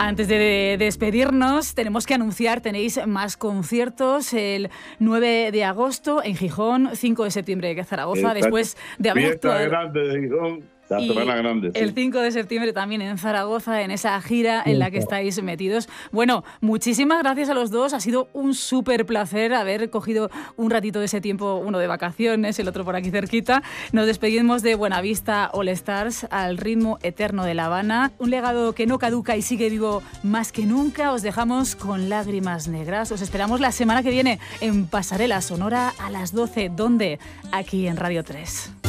Antes de despedirnos, tenemos que anunciar, tenéis más conciertos el 9 de agosto en Gijón, 5 de septiembre en Zaragoza, Exacto. después de haber Fiesta actuado. grande de Gijón. La Y Semana Grande, sí. el 5 de septiembre también en Zaragoza, en esa gira en la que estáis metidos. Bueno, muchísimas gracias a los dos. Ha sido un súper placer haber cogido un ratito de ese tiempo, uno de vacaciones, el otro por aquí cerquita. Nos despedimos de Buenavista All Stars al ritmo eterno de La Habana. Un legado que no caduca y sigue vivo más que nunca. Os dejamos con Lágrimas Negras. Os esperamos la semana que viene en Pasarela Sonora a las 12. ¿Dónde? Aquí en Radio 3.